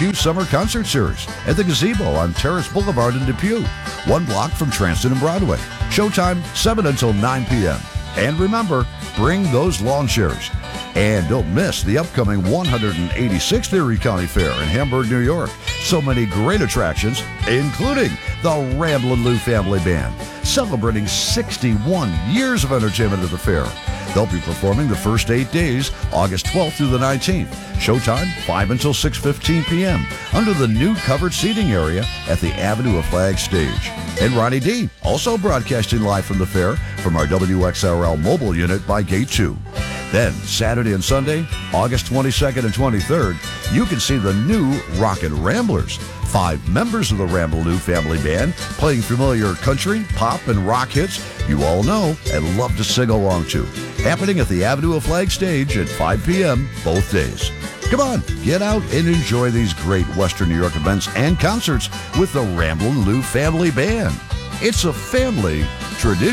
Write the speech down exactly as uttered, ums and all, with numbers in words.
Depew Summer Concert Series at the Gazebo on Terrace Boulevard in Depew, one block from Transton and Broadway. Showtime seven until nine p.m. And remember, bring those lawn chairs. And don't miss the upcoming one hundred eighty-sixth Erie County Fair in Hamburg, New York. So many great attractions, including the Ramblin' Lou Family Band, celebrating sixty-one years of entertainment at the fair. They'll be performing the first eight days, August twelfth through the nineteenth. Showtime, five until six fifteen p.m. under the new covered seating area at the Avenue of Flags stage. And Ronnie D, also broadcasting live from the fair from our W X R L mobile unit by Gate two. Then, Saturday and Sunday, August twenty-second and twenty-third, you can see the new Rockin' Ramblers. Five members of the Ramblin' Lou Family Band playing familiar country, pop, and rock hits you all know and love to sing along to. Happening at the Avenue of Flag stage at five p.m. both days. Come on, get out and enjoy these great Western New York events and concerts with the Ramblin' Lou Family Band. It's a family tradition.